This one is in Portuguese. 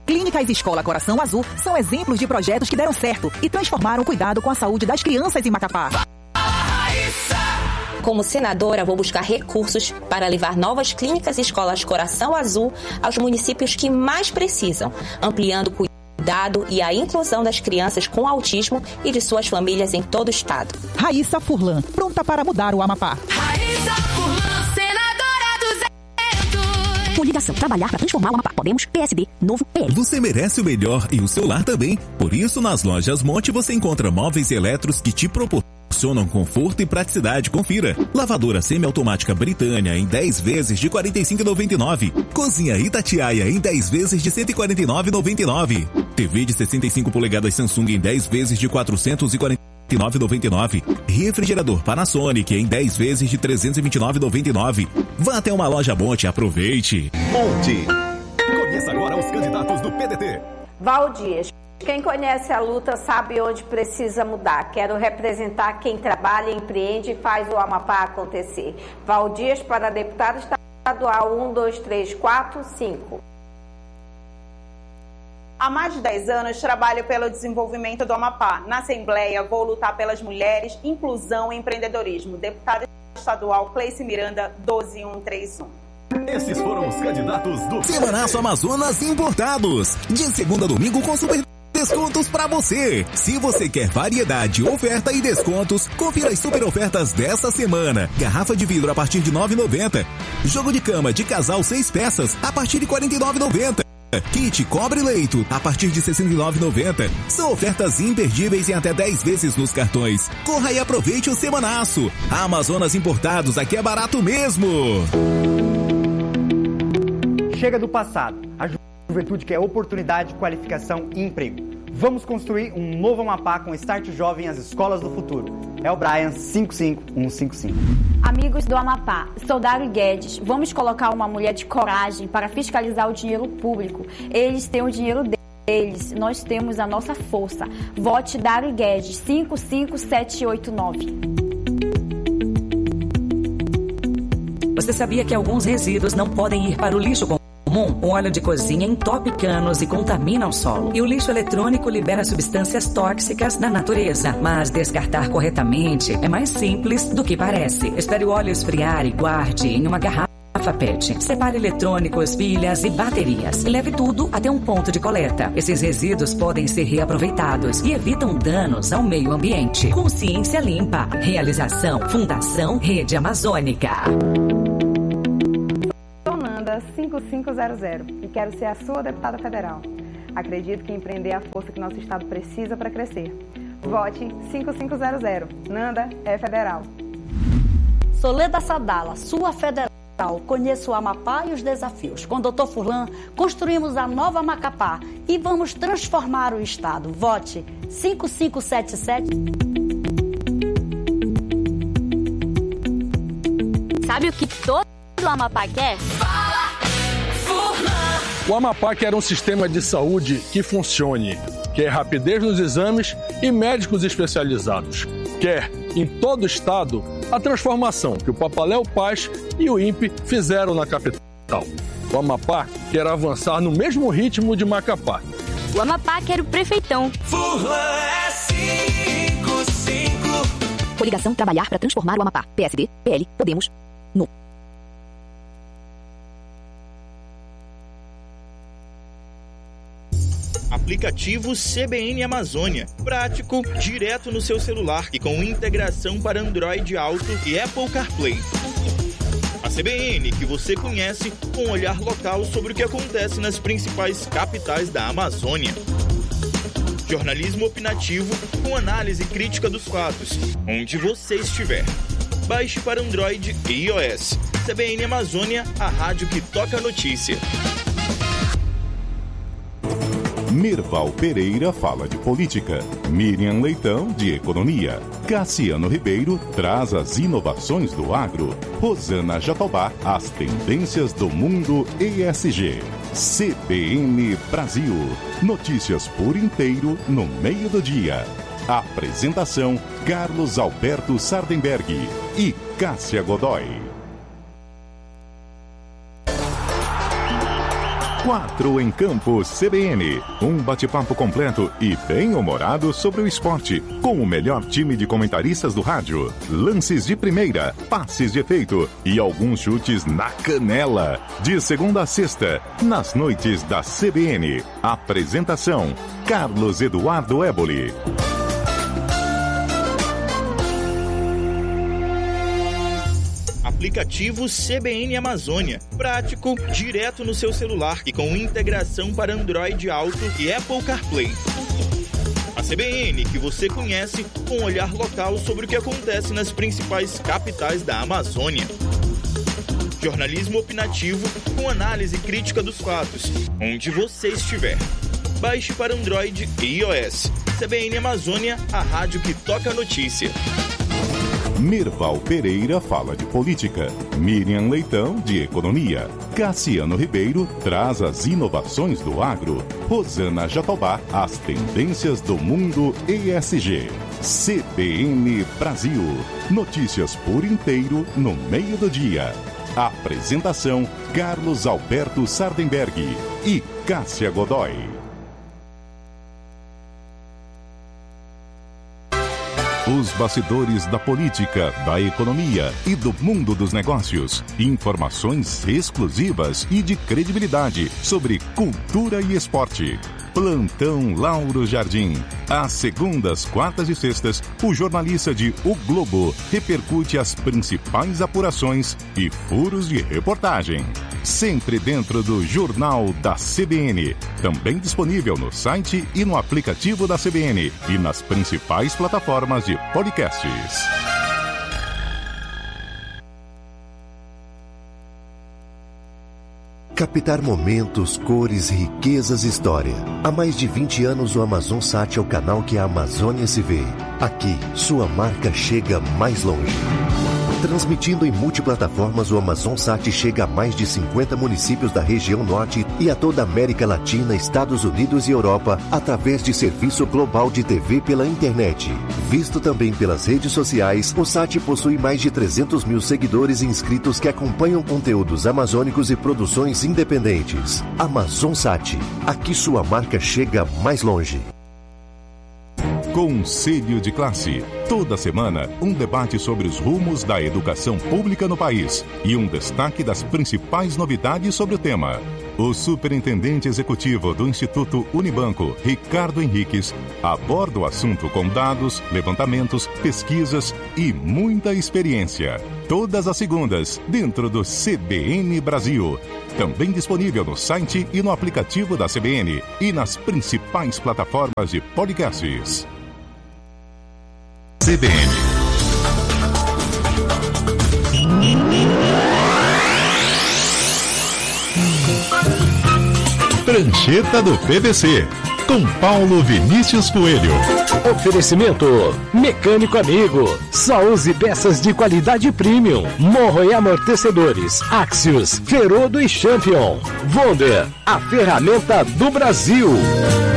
Clínicas Escola Coração Azul são exemplos de projetos que deram certo e transformaram o cuidado com a saúde das crianças em Macapá. Como senadora, vou buscar recursos para levar novas clínicas e escolas Coração Azul aos municípios que mais precisam, ampliando o cuidado e a inclusão das crianças com autismo e de suas famílias em todo o estado. Raíssa Furlan, pronta para mudar o Amapá. Raíssa Furlan, senadora 200. Coligação, trabalhar para transformar o Amapá. Podemos, PSD, Novo, PL. Você merece o melhor e o seu lar também. Por isso, nas lojas Monte você encontra móveis e eletros que te proporcionam conforto e praticidade. Confira. Lavadora semiautomática Britânia em 10 vezes de R$ 45,99. Cozinha Itatiaia em 10 vezes de R$ 149,99. TV de 65 polegadas Samsung em 10 vezes de R$ 449,99. Refrigerador Panasonic em 10 vezes de R$ 329,99. Vá até uma loja Monte e aproveite. Monte. Conheça agora os candidatos do PDT. Valdias. Quem conhece a luta sabe onde precisa mudar. Quero representar quem trabalha, empreende e faz o Amapá acontecer. Valdias para deputado estadual 1, 2, 3, 4, 5. Há mais de 10 anos trabalho pelo desenvolvimento do Amapá. Na Assembleia vou lutar pelas mulheres, inclusão e empreendedorismo. Deputada estadual Cleice Miranda 12131. Esses foram os candidatos do Semanaço Amazonas Importados. De segunda a domingo com super descontos para você. Se você quer variedade, oferta e descontos, confira as super ofertas dessa semana. Garrafa de vidro a partir de R$ 9,90. Jogo de cama de casal 6 peças a partir de R$ 49,90. Kit cobre leito a partir de R$ 69,90. São ofertas imperdíveis em até 10 vezes nos cartões. Corra e aproveite o semanaço. Amazonas Importados, aqui é barato mesmo. Chega do passado. A juventude quer oportunidade, qualificação e emprego. Vamos construir um novo Amapá com Start Jovem às escolas do futuro. É o Brian 55155. Amigos do Amapá, sou Dário Guedes. Vamos colocar uma mulher de coragem para fiscalizar o dinheiro público. Eles têm o dinheiro deles, nós temos a nossa força. Vote Dário Guedes 55789. Você sabia que alguns resíduos não podem ir para o lixo comum? O óleo de cozinha entope canos e contamina o solo. E o lixo eletrônico libera substâncias tóxicas na natureza. Mas descartar corretamente é mais simples do que parece. Espere o óleo esfriar e guarde em uma garrafa PET. Separe eletrônicos, pilhas e baterias. Leve tudo até um ponto de coleta. Esses resíduos podem ser reaproveitados e evitam danos ao meio ambiente. Consciência Limpa. Realização Fundação Rede Amazônica. 5500 e quero ser a sua deputada federal. Acredito que empreender é a força que nosso estado precisa para crescer. Vote 5500. Nanda é federal. Soleda Sadala, sua federal. Conheço o Amapá e os desafios. Com o Dr. Furlan, construímos a nova Macapá e vamos transformar o estado. Vote 5577. Sabe o que todo o Amapá quer? O Amapá quer um sistema de saúde que funcione, quer rapidez nos exames e médicos especializados. Quer, em todo o estado, a transformação que o Papaléu Paz e o INPE fizeram na capital. O Amapá quer avançar no mesmo ritmo de Macapá. O Amapá quer o prefeitão. Furlan é 55. Coligação, trabalhar para transformar o Amapá. PSD, PL, Podemos, Novo. Aplicativo CBN Amazônia. Prático, direto no seu celular e com integração para Android Auto e Apple CarPlay. A CBN que você conhece com um olhar local sobre o que acontece nas principais capitais da Amazônia. Jornalismo opinativo com análise crítica dos fatos, onde você estiver. Baixe para Android e iOS. CBN Amazônia, a rádio que toca a notícia. Merval Pereira fala de política, Miriam Leitão de economia, Cassiano Ribeiro traz as inovações do agro, Rosana Jatobá as tendências do mundo ESG. CBN Brasil, notícias por inteiro no meio do dia. Apresentação Carlos Alberto Sardenberg e Cássia Godoy. 4 em Campo CBN. Um bate-papo completo e bem-humorado sobre o esporte, com o melhor time de comentaristas do rádio. Lances de primeira, passes de efeito e alguns chutes na canela. De segunda a sexta, nas noites da CBN. Apresentação: Carlos Eduardo Éboli. Aplicativo CBN Amazônia. Prático, direto no seu celular e com integração para Android Auto e Apple CarPlay. A CBN que você conhece, com um olhar local sobre o que acontece nas principais capitais da Amazônia. Jornalismo opinativo com análise crítica dos fatos, onde você estiver. Baixe para Android e iOS. CBN Amazônia, a rádio que toca a notícia. Mirval Pereira fala de política, Miriam Leitão de economia, Cassiano Ribeiro traz as inovações do agro, Rosana Jatobá as tendências do mundo ESG. CBN Brasil, notícias por inteiro no meio do dia. Apresentação: Carlos Alberto Sardenberg e Cássia Godoy. Os bastidores da política, da economia e do mundo dos negócios. Informações exclusivas e de credibilidade sobre cultura e esporte. Plantão Lauro Jardim. Às segundas, quartas e sextas, o jornalista de O Globo repercute as principais apurações e furos de reportagem. Sempre dentro do Jornal da CBN. Também disponível no site e no aplicativo da CBN e nas principais plataformas de podcasts. Captar momentos, cores, riquezas e história. Há mais de 20 anos o AmazonSat é o canal que a Amazônia se vê. Aqui, sua marca chega mais longe. Transmitindo em multiplataformas, o AmazonSat chega a mais de 50 municípios da região norte e a toda a América Latina, Estados Unidos e Europa, através de serviço global de TV pela internet. Visto também pelas redes sociais, o SAT possui mais de 300 mil seguidores e inscritos que acompanham conteúdos amazônicos e produções independentes. AmazonSat, aqui sua marca chega mais longe. Conselho de Classe. Toda semana, um debate sobre os rumos da educação pública no país e um destaque das principais novidades sobre o tema. O superintendente executivo do Instituto Unibanco, Ricardo Henriques, aborda o assunto com dados, levantamentos, pesquisas e muita experiência. Todas as segundas, dentro do CBN Brasil. Também disponível no site e no aplicativo da CBN e nas principais plataformas de podcasts. CBN. Prancheta do PVC, com Paulo Vinícius Coelho. Oferecimento: Mecânico Amigo, só use peças de qualidade premium. Morro e amortecedores, Axios, Ferodo e Champion. Wonder, a ferramenta do Brasil.